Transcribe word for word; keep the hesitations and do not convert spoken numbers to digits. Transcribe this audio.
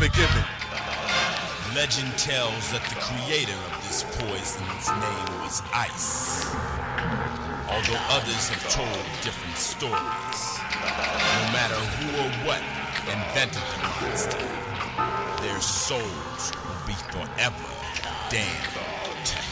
given. Legend tells that the creator of this poison's name was Ice. Although others have told different stories. No matter who or what invented the monster, their souls will be forever damned.